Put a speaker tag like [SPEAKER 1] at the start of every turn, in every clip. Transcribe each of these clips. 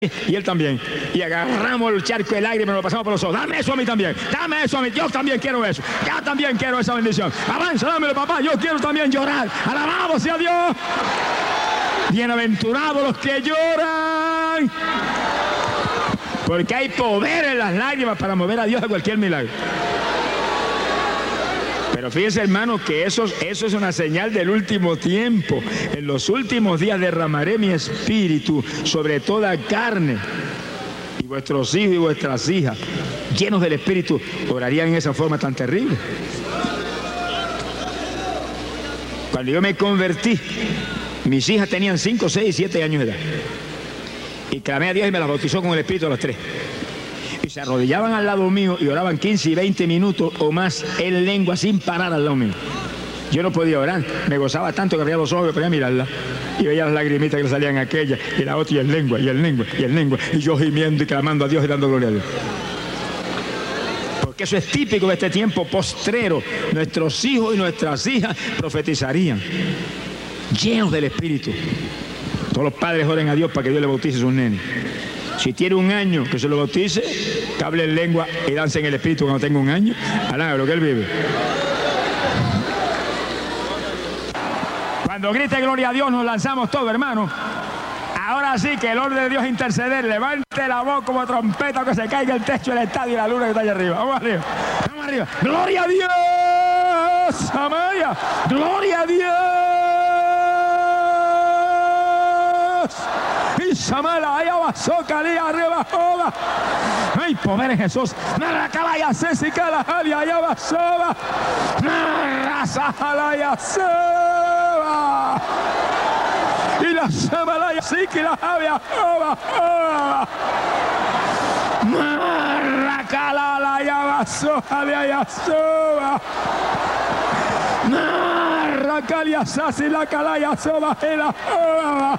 [SPEAKER 1] y él también. Y agarramos el charco de lágrimas y lo pasamos por los ojos. Dame eso a mí también. Dame eso a mí. Yo también quiero eso. Yo también quiero esa bendición. Avanza, dámelo, papá. Yo quiero también llorar. Alabado sea Dios. Bienaventurados los que lloran. Porque hay poder en las lágrimas para mover a Dios a cualquier milagro. Pero fíjense, hermanos, que eso es una señal del último tiempo. En los últimos días derramaré mi espíritu sobre toda carne. Y vuestros hijos y vuestras hijas, llenos del espíritu, orarían en esa forma tan terrible. Cuando yo me convertí, mis hijas tenían 5, 6, 7 años de edad. Y clamé a Dios y me las bautizó con el espíritu a los 3. Y se arrodillaban al lado mío y oraban 15 y 20 minutos o más en lengua sin parar al lado mío. Yo no podía orar, me gozaba tanto que abría los ojos y podía mirarla. Y veía las lagrimitas que le salían a aquella y la otra y en lengua, y en lengua, y en lengua. Y yo gimiendo y clamando a Dios y dando gloria a Dios. Porque eso es típico de este tiempo postrero. Nuestros hijos y nuestras hijas profetizarían, llenos del Espíritu. Todos los padres oren a Dios para que Dios le bautice a sus nenes. Si tiene 1 año, que se lo bautice, que hable en lengua y dance en el Espíritu cuando tenga 1 año. Alá, lo que él vive. Cuando grite gloria a Dios, nos lanzamos todos, hermano. Ahora sí que el orden de Dios interceder. Levante la voz como trompeta, que se caiga el techo del estadio y la luna que está allá arriba. Vamos arriba, vamos arriba. ¡Gloria a Dios! ¡Amaya! ¡Gloria a Dios! Y Samala, allá va, Socalía, arriba, joda. ¡Ay, poder en Jesús! ¡Narracalaya, Césica, la Jalia, allá va, soba! ¡Narrasajalaya, soba! Y la Samalaya, sí que la Jalia, joda, joda. ¡Narracalala, ya va, sojalaya, ya soba! Narracalia, Sasi, la Calaya, soba, y la joda.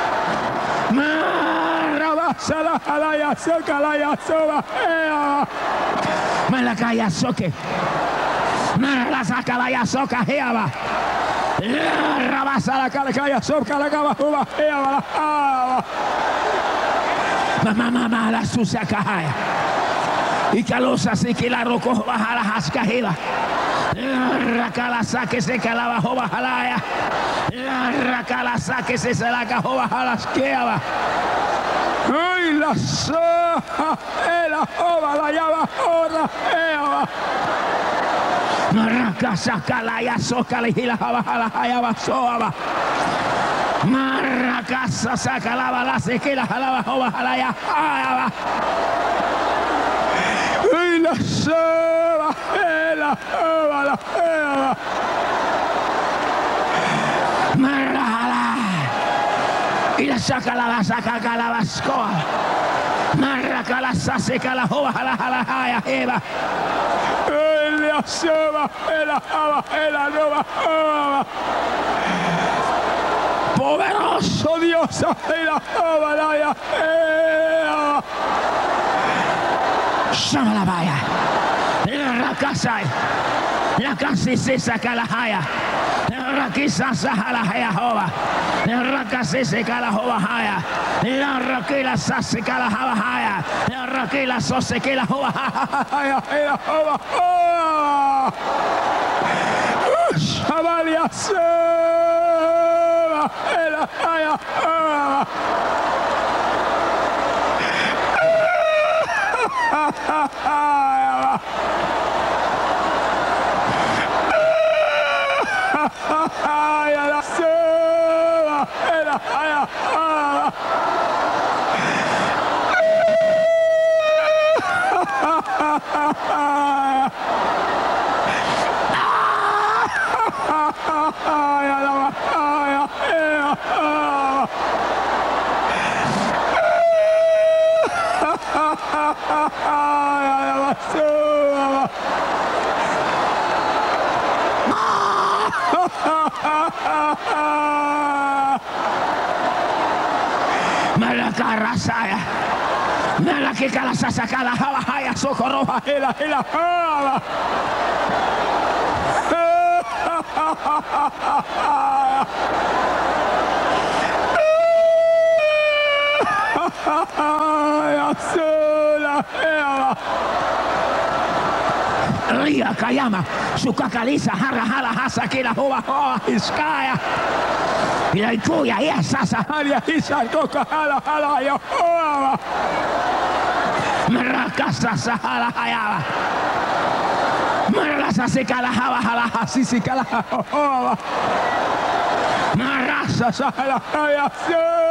[SPEAKER 1] Marabasala halaya soka laya soba ea malakaya soke marasaka laya soka heaba rabasala kalakaya soka lagaba huba heaba mama la susaka haya y calosa se que la roco baja la hascajela Rakalasa que se calaba joba jalaya. Rakalasa que se la cajoba jalasqueaba. Ay, la soja, la joba la llava jora, eaba. Maracasa calaya soca y la jaba jalajayaba soaba. Maracasa saca la balace que la jalaba joba jalaya. Ay, la soba, la joba, la joba. Marala y la saca la bascoa. Marraca la saca la joba la jalajaya eva. La soba, la jaba, la nova joba. Poderoso Dios, la joba la ya. Llama la vaya. La casa, la casa se saca la jaya. La quizás saca la jaya joba. La casa se saca la joba jaya. La raquila se saca la joba jaya. La raquila se saca la joba jaya. La joba joba. Chavalia soba. La jaya joba. Ay, a la soba, la haya, Malacarasaya, Malakika sacada Havaya, socorro, la java. Ria Kayama, Sukakalisa, Hara Hala Hasa Kira Hoa Hoa Iskaya. Ilaikuya Yasa Saharia Isa Koka Hala Hala Yahoa. Marakasa Sahara Hayala. Marasa Sekala Hala Hala Hasisi Kala Hoa. Marasa Sahara Hayasa.